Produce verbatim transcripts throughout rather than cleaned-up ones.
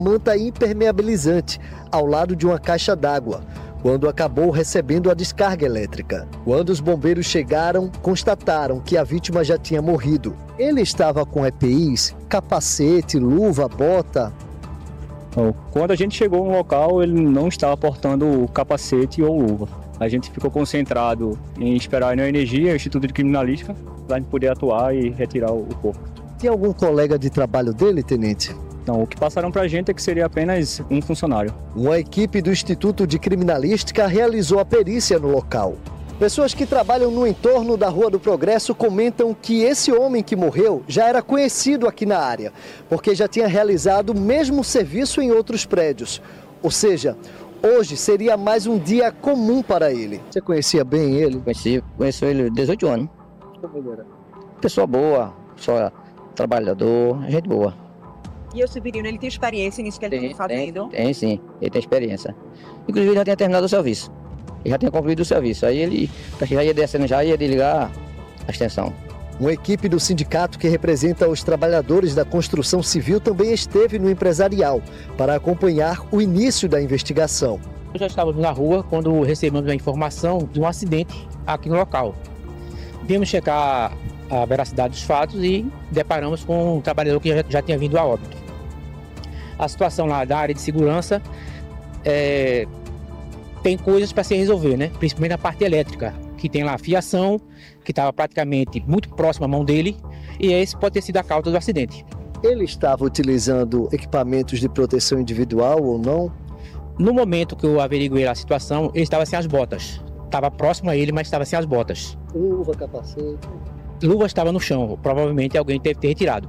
manta impermeabilizante ao lado de uma caixa d'água, quando acabou recebendo a descarga elétrica. Quando os bombeiros chegaram, constataram que a vítima já tinha morrido. Ele estava com E P Is, capacete, luva, bota. Quando a gente chegou no local, ele não estava portando capacete ou luva. A gente ficou concentrado em esperar a energia, o Instituto de Criminalística, para a gente poder atuar e retirar o corpo. Tinha algum colega de trabalho dele, tenente? Então, o que passaram para a gente é que seria apenas um funcionário. Uma equipe do Instituto de Criminalística realizou a perícia no local. Pessoas que trabalham no entorno da Rua do Progresso comentam que esse homem que morreu já era conhecido aqui na área, porque já tinha realizado o mesmo serviço em outros prédios. Ou seja, hoje seria mais um dia comum para ele. Você conhecia bem ele? Conheci, conheço ele há dezoito anos. Como ele era? Pessoa boa, só trabalhador, gente boa. E o Severino, ele tem experiência nisso que ele está fazendo? Tem, tem sim, ele tem experiência. Inclusive, ele já tinha terminado o serviço. Ele já tinha concluído o serviço. Aí ele já ia descendo, já ia desligar a extensão. Uma equipe do sindicato que representa os trabalhadores da construção civil também esteve no empresarial para acompanhar o início da investigação. Já estávamos na rua quando recebemos a informação de um acidente aqui no local. Viemos checar a veracidade dos fatos e deparamos com um trabalhador que já, já tinha vindo a óbito. A situação lá da área de segurança é, tem coisas para se resolver, né? Principalmente a parte elétrica, que tem lá a fiação, que estava praticamente muito próximo à mão dele, e esse pode ter sido a causa do acidente. Ele estava utilizando equipamentos de proteção individual ou não? No momento que eu averiguei a situação, ele estava sem as botas. Estava próximo a ele, mas estava sem as botas. Luva, capacete... Luva estava no chão, provavelmente alguém teve que ter retirado.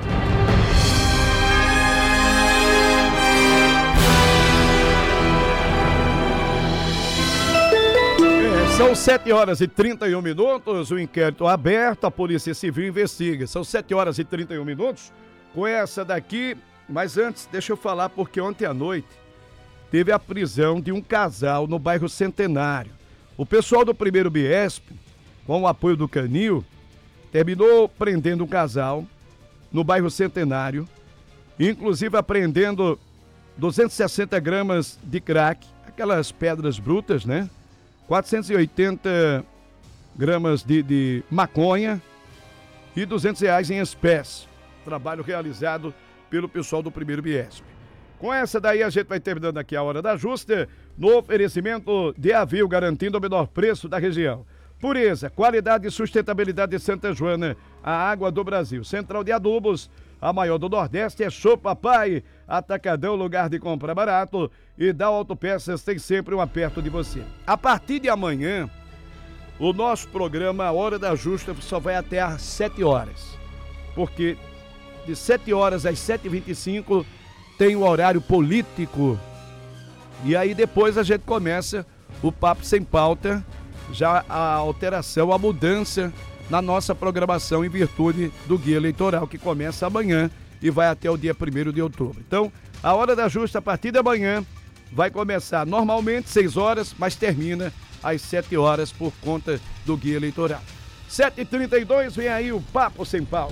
É, são sete horas e trinta e um minutos, o inquérito aberto, a Polícia Civil investiga. São sete horas e trinta e um minutos com essa daqui, mas antes deixa eu falar porque ontem à noite teve a prisão de um casal no bairro Centenário. O pessoal do primeiro Biesp, com o apoio do Canil, terminou prendendo um casal no bairro Centenário, inclusive apreendendo duzentas e sessenta gramas de crack, aquelas pedras brutas, né? quatrocentas e oitenta gramas de, de maconha e duzentos reais em espécie. Trabalho realizado pelo pessoal do primeiro Biesp. Com essa daí a gente vai terminando aqui a Hora da Justa, no oferecimento de Avil, garantindo o menor preço da região. Pureza, qualidade e sustentabilidade de Santa Joana, a água do Brasil. Central de Adubos, a maior do Nordeste, é Show Papai. Atacadão, lugar de compra barato. E da Autopeças tem sempre um aperto de você. A partir de amanhã, o nosso programa, a Hora da Justa, só vai até às sete horas. Porque de sete horas às sete e vinte e cinco tem o horário político. E aí depois a gente começa o Papo Sem Pauta, já a alteração, a mudança na nossa programação em virtude do guia eleitoral que começa amanhã e vai até o dia primeiro de outubro. Então, a Hora da Justa a partir de amanhã vai começar normalmente seis horas, mas termina às sete horas por conta do guia eleitoral. sete e trinta e dois, vem aí o Papo Sem Pauta.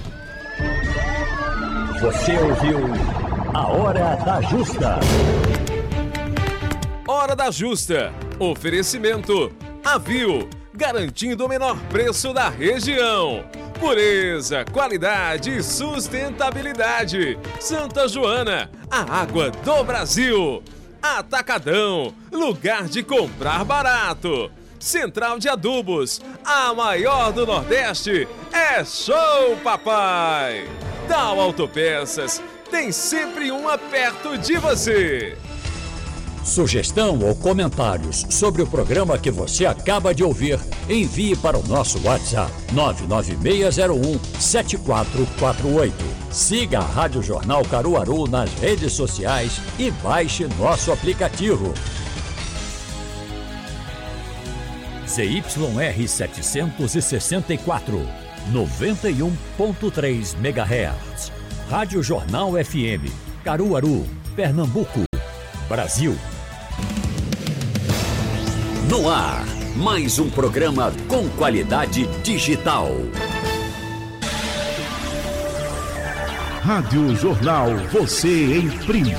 Você ouviu a Hora da Justa. Hora da Justa. Oferecimento Avil, garantindo o menor preço da região. Pureza, qualidade e sustentabilidade. Santa Joana, a água do Brasil. Atacadão, lugar de comprar barato. Central de Adubos, a maior do Nordeste, é Show Papai. Tal Autopeças, tem sempre uma perto de você. Sugestão ou comentários sobre o programa que você acaba de ouvir, envie para o nosso WhatsApp nove nove seis zero um sete quatro quatro oito. Siga a Rádio Jornal Caruaru nas redes sociais e baixe nosso aplicativo. Z Y R setecentos e sessenta e quatro, noventa e um ponto três megahertz. Rádio Jornal F M, Caruaru, Pernambuco, Brasil. No ar, mais um programa com qualidade digital. Rádio Jornal, você em primeiro